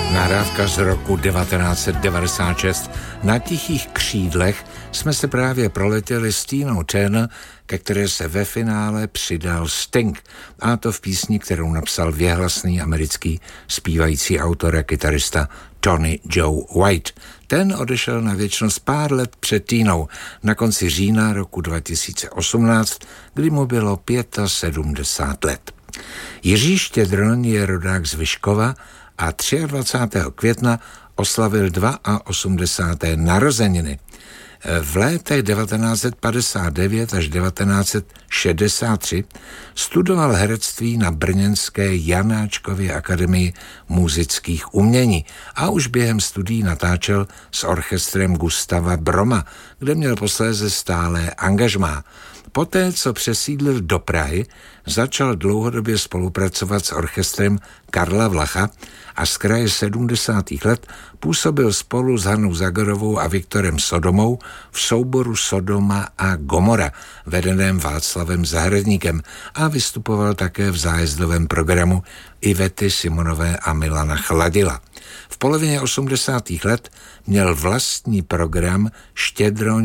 Nahrávka z roku 1996. Na tichých křídlech jsme se právě proletěli s Tinou Turner, ke které se ve finále přidal Sting. A to v písni, kterou napsal věhlasný americký zpívající autor a kytarista Tony Joe White. Ten odešel na věčnost pár let před Tinou, na konci října roku 2018, kdy mu bylo 75 let. Jiří Štědroň je rodák z Vyškova a 23. května oslavil 82. narozeniny. V létech 1959 až 1963 studoval herectví na brněnské Janáčkově akademii múzických umění a už během studií natáčel s orchestrem Gustava Broma, kde měl posléze stálé angažmá. Poté, co přesídlil do Prahy, začal dlouhodobě spolupracovat s orchestrem Karla Vlacha a z kraje 70. let působil spolu s Hanou Zagorovou a Viktorem Sodomou v souboru Sodoma a Gomora, vedeném Václavem Zahradníkem, a vystupoval také v zájezdovém programu Ivety Simonové a Milana Chladila. V polovině 80. let měl vlastní program Štědroň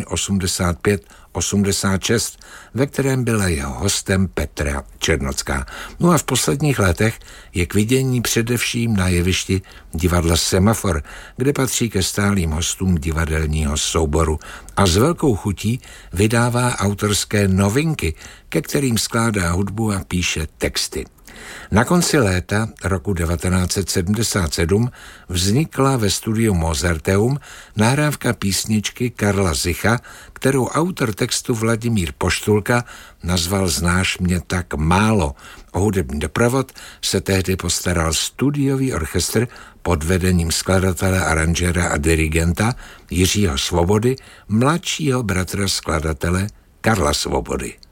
85-86, ve kterém byla jeho hostem Petra Černocká. No a v posledních letech je k vidění především na jevišti divadla Semafor, kde patří ke stálým hostům divadelního souboru a s velkou chutí vydává autorské novinky, ke kterým skládá hudbu a píše texty. Na konci léta roku 1977 vznikla ve studiu Mozarteum nahrávka písničky Karla Zicha, kterou autor textu Vladimír Poštulka nazval Znáš mě tak málo. O hudební doprovod se tehdy postaral studiový orchestr pod vedením skladatele, aranžéra a dirigenta Jiřího Svobody, mladšího bratra skladatele Karla Svobody.